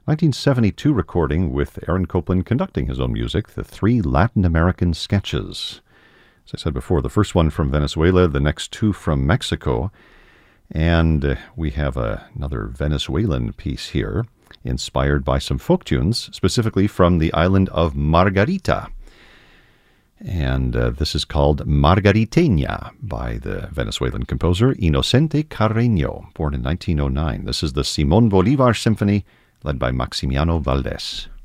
1972 recording with Aaron Copland conducting his own music, the Three Latin American Sketches. As I said before, the first one from Venezuela, the next two from Mexico, and we have another Venezuelan piece here, inspired by some folk tunes, specifically from the island of Margarita. And this is called Margariteña by the Venezuelan composer Inocente Carreño, born in 1909. This is the Simón Bolívar Symphony, led by Maximiano Valdés.